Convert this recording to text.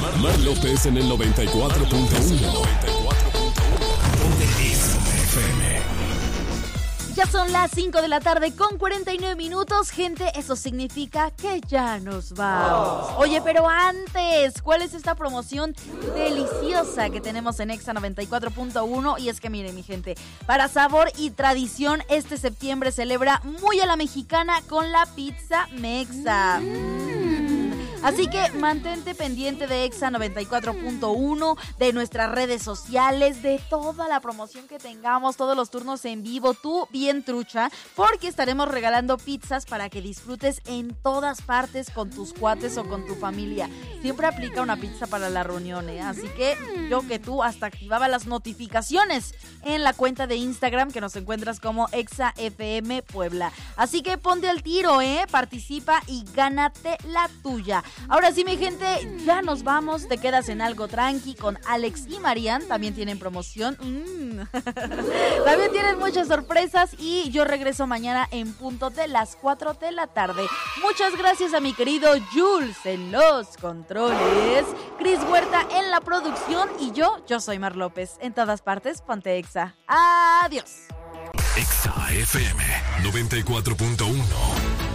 Mar López en el 94.1. Ya son las 5 de la tarde con 49 minutos. Gente, eso significa que ya nos vamos. Oye, pero antes, ¿cuál es esta promoción deliciosa que tenemos en Exa 94.1? Y es que miren, mi gente, para sabor y tradición, este septiembre celebra muy a la mexicana con la pizza Mexa. Así que mantente pendiente de Exa 94.1, de nuestras redes sociales, de toda la promoción que tengamos, todos los turnos en vivo, tú bien trucha, porque estaremos regalando pizzas para que disfrutes en todas partes con tus cuates o con tu familia. Siempre aplica una pizza para la reunión, ¿eh? Así que yo que tú hasta activaba las notificaciones en la cuenta de Instagram que nos encuentras como Exa FM Puebla. Así que ponte al tiro, participa y gánate la tuya. Ahora sí, mi gente, ya nos vamos. Te quedas en Algo Tranqui con Alex y Marian. También tienen promoción. También tienen muchas sorpresas. Y yo regreso mañana en punto de las 4 de la tarde. Muchas gracias a mi querido Jules en los controles, Cris Huerta en la producción. Y yo soy Mar López. En todas partes, ponte Exa. Adiós. Exa FM 94.1.